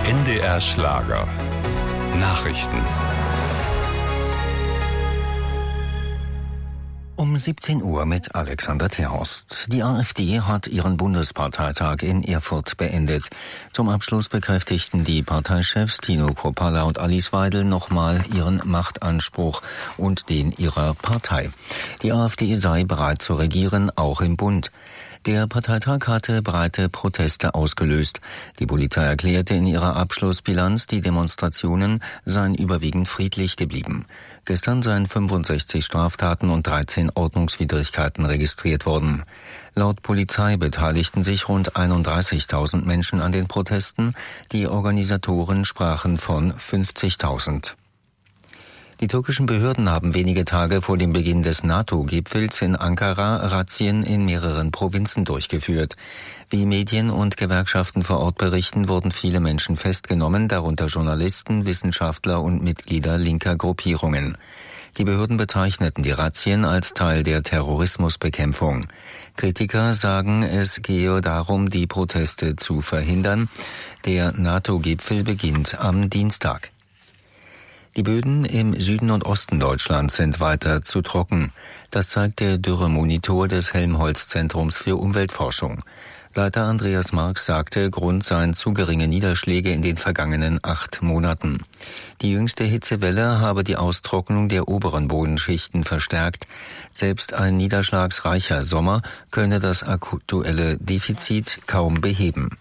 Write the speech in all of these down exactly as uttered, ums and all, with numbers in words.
N D R Schlager. Nachrichten. Um siebzehn Uhr mit Alexander Terhorst. Die AfD hat ihren Bundesparteitag in Erfurt beendet. Zum Abschluss bekräftigten die Parteichefs Tino Kruppalla und Alice Weidel nochmal ihren Machtanspruch und den ihrer Partei. Die AfD sei bereit zu regieren, auch im Bund. Der Parteitag hatte breite Proteste ausgelöst. Die Polizei erklärte in ihrer Abschlussbilanz, die Demonstrationen seien überwiegend friedlich geblieben. Gestern seien fünfundsechzig Straftaten und dreizehn Ordnungswidrigkeiten registriert worden. Laut Polizei beteiligten sich rund einunddreißigtausend Menschen an den Protesten. Die Organisatoren sprachen von fünfzigtausend. Die türkischen Behörden haben wenige Tage vor dem Beginn des NATO-Gipfels in Ankara Razzien in mehreren Provinzen durchgeführt. Wie Medien und Gewerkschaften vor Ort berichten, wurden viele Menschen festgenommen, darunter Journalisten, Wissenschaftler und Mitglieder linker Gruppierungen. Die Behörden bezeichneten die Razzien als Teil der Terrorismusbekämpfung. Kritiker sagen, es gehe darum, die Proteste zu verhindern. Der NATO-Gipfel beginnt am Dienstag. Die Böden im Süden und Osten Deutschlands sind weiter zu trocken. Das zeigt der Dürremonitor des Helmholtz-Zentrums für Umweltforschung. Leiter Andreas Marx sagte, Grund seien zu geringe Niederschläge in den vergangenen acht Monaten. Die jüngste Hitzewelle habe die Austrocknung der oberen Bodenschichten verstärkt. Selbst ein niederschlagsreicher Sommer könne das aktuelle Defizit kaum beheben.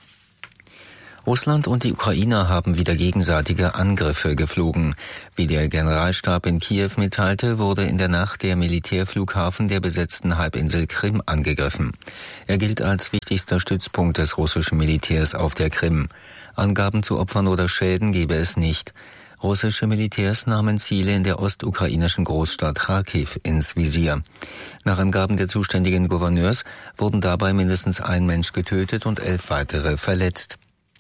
Russland und die Ukraine haben wieder gegenseitige Angriffe geflogen. Wie der Generalstab in Kiew mitteilte, wurde in der Nacht der Militärflughafen der besetzten Halbinsel Krim angegriffen. Er gilt als wichtigster Stützpunkt des russischen Militärs auf der Krim. Angaben zu Opfern oder Schäden gebe es nicht. Russische Militärs nahmen Ziele in der ostukrainischen Großstadt Charkiw ins Visier. Nach Angaben der zuständigen Gouverneurs wurden dabei mindestens ein Mensch getötet und elf weitere verletzt.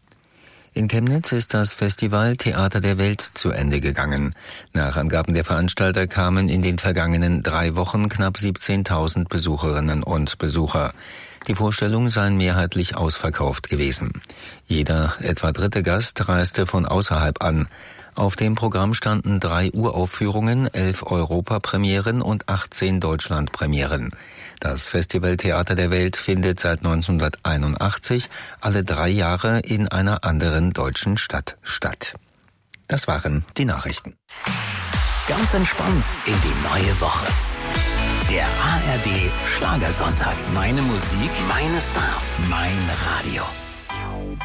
In Chemnitz ist das Festival Theater der Welt zu Ende gegangen. Nach Angaben der Veranstalter kamen in den vergangenen drei Wochen knapp siebzehntausend Besucherinnen und Besucher. Die Vorstellungen seien mehrheitlich ausverkauft gewesen. Jeder etwa dritte Gast reiste von außerhalb an. Auf dem Programm standen drei Uraufführungen, elf Europapremieren und achtzehn Deutschlandpremieren. Das Festival Theater der Welt findet seit neunzehnhunderteinundachtzig alle drei Jahre in einer anderen deutschen Stadt statt. Das waren die Nachrichten. Ganz entspannt in die neue Woche. Der A R D Schlagersonntag. Meine Musik, meine Stars, mein Radio.